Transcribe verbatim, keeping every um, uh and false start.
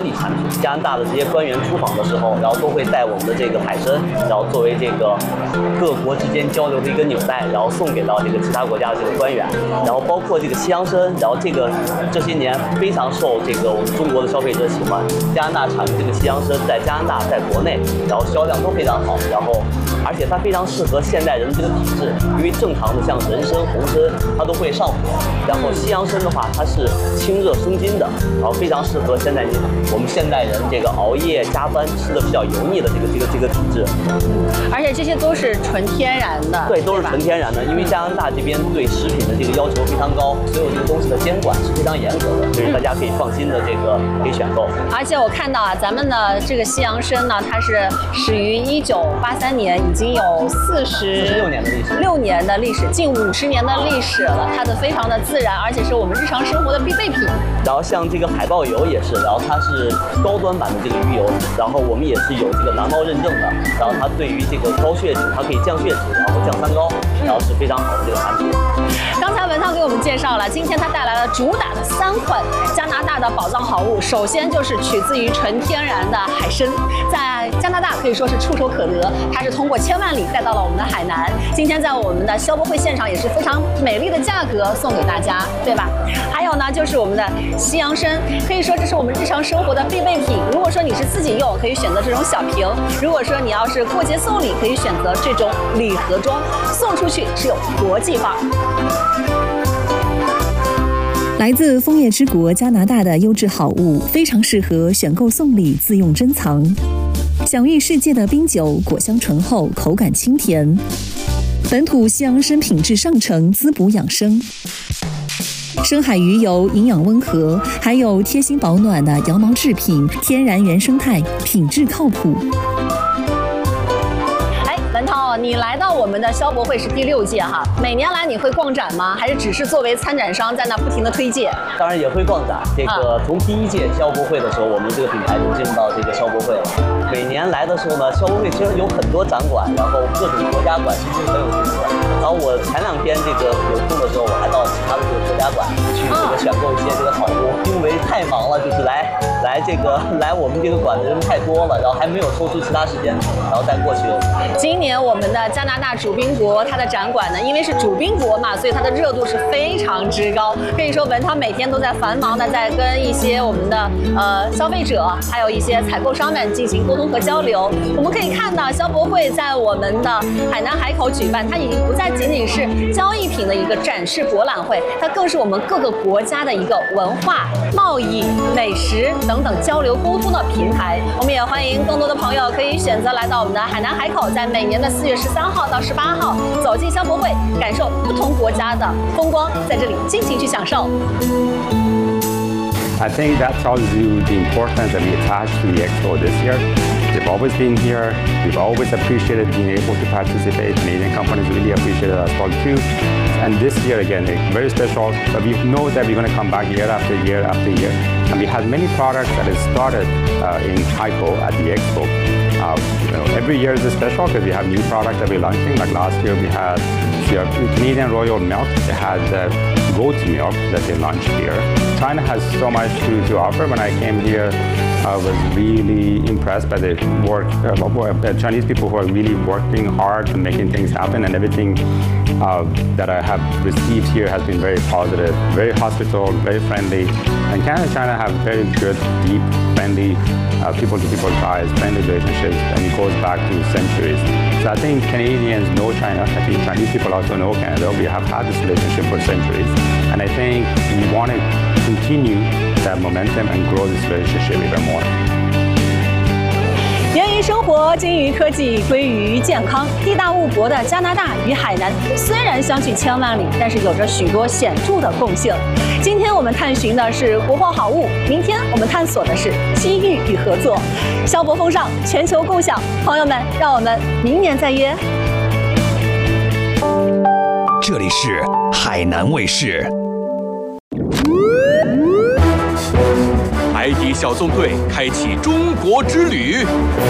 礼产品。加拿大的这些官员出访的时候，然后都会带我们的这个海参，然后作为这个各国之间交流的一个纽带，然后送给到这个其他国家的这个官员。然后包括这个西洋参，然后这个这些年非常受这个我们中国的消费者喜欢。加拿大产的这个西洋参在加拿大在国内，然后销量都非常好，然后而且它非常适合现代人的这个体质，因为正常的像人参、红参它都会上火，然后西洋参的话它是清热生津的，然后非常适合现在我们现代人这个熬夜加班吃的比较油腻的这个这个这个体质。 而且这些都是纯天然的， 对，都是纯天然的，因为加拿大这边对食品的这个要求非常高，所有这个东西的监管是非常严格的，所以大家可以放心的这个可以选购。 而且我看到啊，咱们的这个西洋参呢，它是始于一九八三年，已经有四十六年的历史， 六年的历史，近五十年的历史了。它的非常的自然，而且是我们日常生活的必备品。 然后像这个海豹油也是，然后它是高端版的这个鱼油，然后我们也是有这个蓝猫认证的，然后它对于这个高血脂，它可以降血脂，然后降三高，然后是非常好的这个产品。 刚才文涛给我们介绍了，今天他带来了主打的三款加拿大的宝藏好物。首先就是取自于纯天然的海参，在加拿大可以说是触手可得，它是通过千万里带到了我们的海南。今天在我们的消博会现场也是非常美丽的价格送给大家，对吧？还有呢，就是我们的西洋参，可以说这是我们日常生活的必备品。如果说你是自己用，可以选择这种小瓶；如果说你要是过节送礼，可以选择这种礼盒装，送出去是有国际化。 来自枫叶之国加拿大的优质好物，非常适合选购送礼、自用珍藏。享誉世界的冰酒，果香醇厚，口感清甜。本土西洋参品质上乘，滋补养生。深海鱼油营养温和，还有贴心保暖的羊毛制品，天然原生态，品质靠谱。 文涛，你来到我们的消博会是第六届哈，每年来你会逛展吗？还是只是作为参展商在那不停的推介？ 当然也会逛展。这个从第一届消博会的时候，我们这个品牌就进入到这个消博会了。每年来的时候呢，消博会其实有很多展馆，然后各种国家馆其实很有意思。然后我前两天这个有空的时候，我还到其他的这个国家馆去这个选购一些这个好物，因为太忙了，就是来来这个来我们这个馆的人太多了，然后还没有抽出其他时间，然后再过去。 今年我们的加拿大主宾国，它的展馆呢，因为是主宾国嘛，所以它的热度是非常之高。可以说文涛每天都在繁忙的在跟一些我们的呃消费者，还有一些采购商们进行沟通和交流。我们可以看到，消博会在我们的海南海口举办，它已经不再仅仅是交易品的一个展示博览会，它更是我们各个国家的一个文化、贸易、美食等等交流沟通的平台。我们也欢迎更多的朋友可以选择来到我们的海南海口，在每年的四月十三号到十八号走进消博会，感受不同国家的风光，在这里尽情去享受。 I think that tells you the importance that we attach to the expo this year. They've always been here. We've always appreciated being able to participate. Canadian companies really appreciate it as well too. And this year again, it's very special. But we know that we're going to come back year after year after year. And we have many products that have started uh, in Haikou at the expo. Uh, you know, every year is special because we have new products that we're launching. Like last year, we had the Canadian Royal Milk. They had the goat milk that they launched here. China has so much to, to offer. When I came here, I was really impressed by the work of the Chinese people who are really working hard and making things happen, and everything uh, that I have received here has been very positive, very hospitable, very friendly. And Canada and China have very good, deep, friendly uh, people-to-people ties, friendly relationships, and it goes back to centuries. So I think Canadians know China. I think Chinese people also know Canada. We have had this relationship for centuries. And I think we want to continue that momentum and grow this relationship even more. 源于生活，精于科技，归于健康。地大物博的加拿大与海南虽然相距千万里，但是有着许多显著的共性。今天我们探寻的是国货好物，明天我们探索的是机遇与合作。消博风尚，全球共享，朋友们，让我们明年再约。 这里是海南卫视。海底小纵队开启中国之旅。